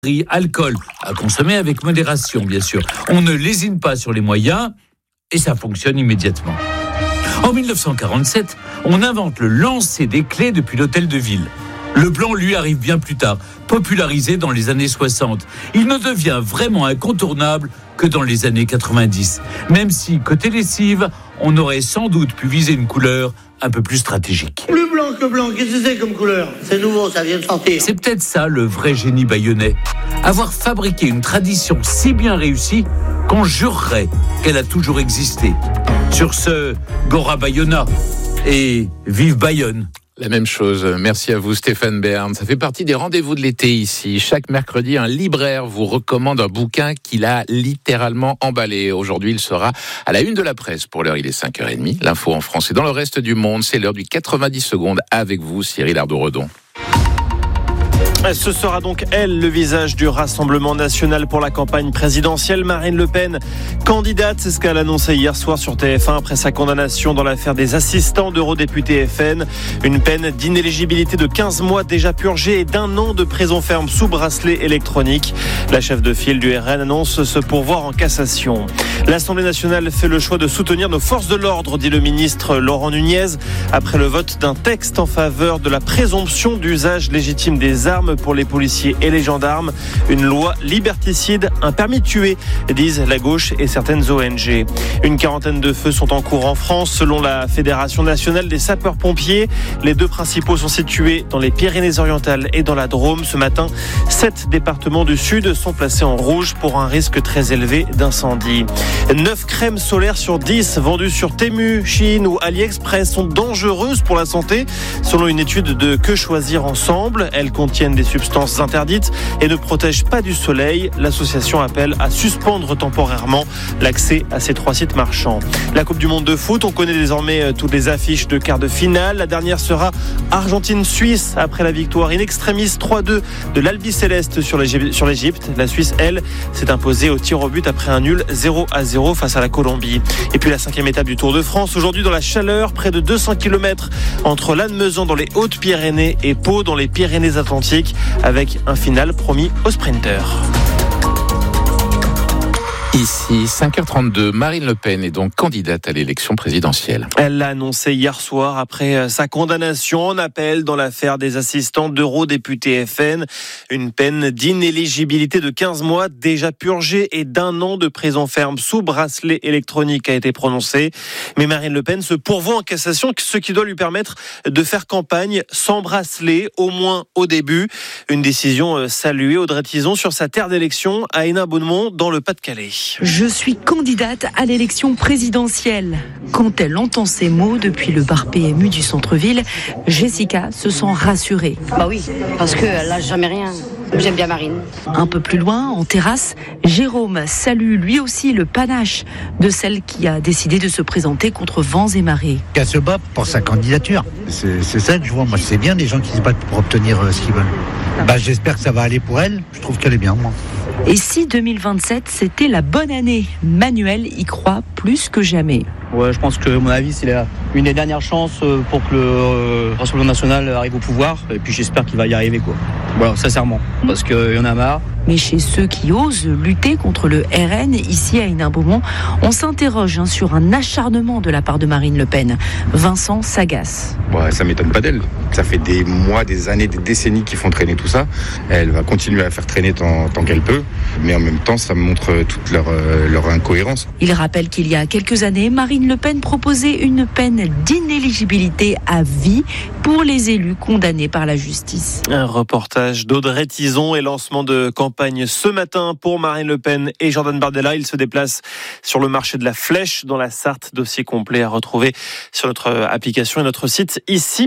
alcool, à consommer avec modération, bien sûr. On ne lésine pas sur les moyens et ça fonctionne immédiatement. En 1947, on invente le lancer des clés depuis l'hôtel de ville. Le blanc, lui, arrive bien plus tard, popularisé dans les années 60. Il ne devient vraiment incontournable que dans les années 90. Même si, côté lessive, on aurait sans doute pu viser une couleur un peu plus stratégique. Plus blanc que blanc, qu'est-ce que c'est comme couleur ? C'est nouveau, ça vient de sortir. C'est peut-être ça le vrai génie bayonnais. Avoir fabriqué une tradition si bien réussie qu'on jurerait qu'elle a toujours existé. Sur ce, Gora Bayona et vive Bayonne. La même chose. Merci à vous, Stéphane Bern. Ça fait partie des rendez-vous de l'été ici. Chaque mercredi, un libraire vous recommande un bouquin qu'il a littéralement emballé. Aujourd'hui, il sera à la une de la presse. Pour l'heure, il est 5h30. L'info en France et dans le reste du monde, c'est l'heure du 90 secondes avec vous, Cyril Ardo-Redon. Ce sera donc elle, le visage du Rassemblement national pour la campagne présidentielle. Marine Le Pen, candidate, c'est ce qu'elle a annoncé hier soir sur TF1 après sa condamnation dans l'affaire des assistants d'eurodéputés FN. Une peine d'inéligibilité de 15 mois déjà purgée et d'1 an de prison ferme sous bracelet électronique. La chef de file du RN annonce se pourvoir en cassation. L'Assemblée nationale fait le choix de soutenir nos forces de l'ordre, dit le ministre Laurent Nunez, après le vote d'un texte en faveur de la présomption d'usage légitime des armes pour les policiers et les gendarmes. Une loi liberticide, un permis de tuer, disent la gauche et certaines ONG. Une quarantaine de feux sont en cours en France, selon la Fédération nationale des sapeurs-pompiers. Les 2 principaux sont situés dans les Pyrénées-Orientales et dans la Drôme. Ce matin, 7 départements du Sud sont placés en rouge pour un risque très élevé d'incendie. 9 crèmes solaires sur 10 vendues sur Temu, Chine ou AliExpress sont dangereuses pour la santé, selon une étude de Que choisir ensemble. Elles contiennent des substances interdites et ne protègent pas du soleil. L'association appelle à suspendre temporairement l'accès à ces 3 sites marchands. La Coupe du Monde de foot, on connaît désormais toutes les affiches de quart de finale. La dernière sera Argentine-Suisse après la victoire in extremis 3-2 de l'Albi Céleste sur l'Égypte. La Suisse, elle, s'est imposée au tir au but après un nul 0-0 face à la Colombie. Et puis la 5e étape du Tour de France. Aujourd'hui dans la chaleur, près de 200 km entre Lannemezan dans les Hautes-Pyrénées et Pau dans les Pyrénées-Atlantiques, avec un final promis aux sprinteurs. Ici, 5h32, Marine Le Pen est donc candidate à l'élection présidentielle. Elle l'a annoncé hier soir après sa condamnation en appel dans l'affaire des assistants d'eurodéputés FN. Une peine d'inéligibilité de 15 mois déjà purgée et d'1 an de prison ferme sous bracelet électronique a été prononcée. Mais Marine Le Pen se pourvoit en cassation, ce qui doit lui permettre de faire campagne sans bracelet, au moins au début. Une décision saluée. Audrey Tizon sur sa terre d'élection à Hénin-Beaumont dans le Pas-de-Calais. Je suis candidate à l'élection présidentielle. Quand elle entend ces mots depuis le bar PMU du centre-ville, Jessica se sent rassurée. Bah oui, parce qu'elle lâche jamais rien. J'aime bien Marine. Un peu plus loin, en terrasse, Jérôme salue lui aussi le panache de celle qui a décidé de se présenter contre vents et marées. Qu'elle se bat pour sa candidature. C'est ça que je vois. Moi, c'est bien des gens qui se battent pour obtenir ce qu'ils veulent. J'espère que ça va aller pour elle. Je trouve qu'elle est bien, moi. Et si 2027, c'était la bonne année ? Manuel y croit plus que jamais. Ouais, je pense que, à mon avis, c'est une des dernières chances pour que le Rassemblement national arrive au pouvoir. Et puis j'espère qu'il va y arriver, quoi. Voilà, sincèrement. Parce qu'il y en a marre. Mais chez ceux qui osent lutter contre le RN, ici à Hénin-Beaumont, on s'interroge sur un acharnement de la part de Marine Le Pen. Vincent s'agace. Ouais, ça m'étonne pas d'elle. Ça fait des mois, des années, des décennies qu'ils font traîner tout ça. Elle va continuer à faire traîner tant qu'elle peut. Mais en même temps, ça montre toute leur incohérence. Il rappelle qu'il y a quelques années, Marine Le Pen proposait une peine d'inéligibilité à vie pour les élus condamnés par la justice. Un reportage d'Audrey Tizon et lancement de campagne ce matin pour Marine Le Pen et Jordan Bardella. Ils se déplacent sur le marché de la Flèche dans la Sarthe. Dossier complet à retrouver sur notre application et notre site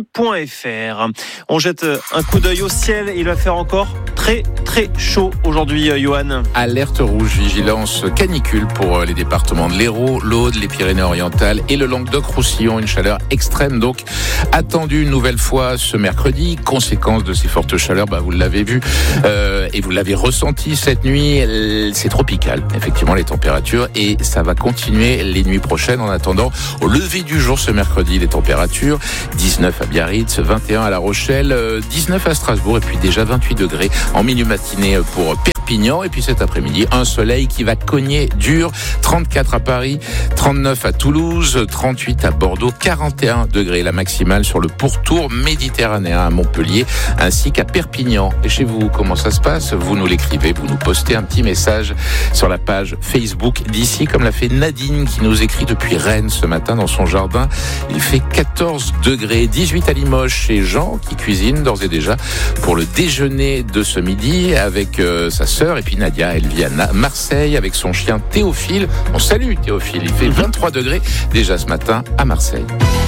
ici.fr. On jette un coup d'œil au ciel. Il va faire encore très très chaud aujourd'hui, Johan. Alerte rouge, vigilance canicule pour les départements de l'Hérault, l'Aude, les Pyrénées-Orientales et le Languedoc-Roussillon. une chaleur extrême donc attendue une nouvelle fois ce mercredi. Conséquence de ces fortes chaleurs, vous l'avez vu et vous l'avez ressenti cette nuit, c'est tropical, effectivement les températures, et ça va continuer les nuits prochaines. En attendant, au lever du jour ce mercredi, les températures 19 à Biarritz, 21 à La Rochelle, 19 à Strasbourg et puis déjà 28 degrés en milieu matinée pour Perpignan. Et puis cet après-midi, un soleil qui va cogner dur, 34 à Paris, 39 à Toulouse, 38 à Bordeaux, 41 degrés la maximale sur le pourtour méditerranéen à Montpellier ainsi qu'à Perpignan. Et chez vous, comment ça se passe? Vous nous l'écrivez, vous nous postez un petit message sur la page Facebook d'ici, comme l'a fait Nadine qui nous écrit depuis Rennes ce matin dans son jardin. Il fait 14 degrés, 18 à Limoges chez Jean qui cuisine d'ores et déjà pour le déjeuner de ce midi avec sa sœur. Et puis Nadia, elle vit à Marseille avec son chien Théophile. On salue Théophile, il fait 23 degrés déjà ce matin à Marseille.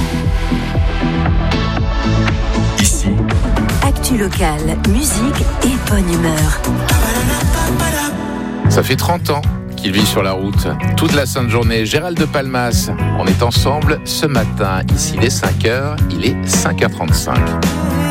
Ici, actu locale, musique et bonne humeur. Ça fait 30 ans qu'il vit sur la route toute la sainte journée. Gérald de Palmas, on est ensemble ce matin. Ici, il est 5h, il est 5h35.